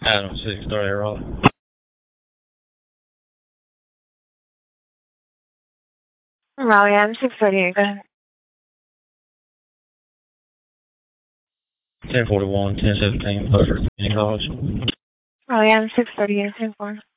Adam 630 Raleigh. Raleigh, I'm 638. Go ahead. 1041, 1017, Buzzard Community College. Raleigh, I'm 638. 10-4.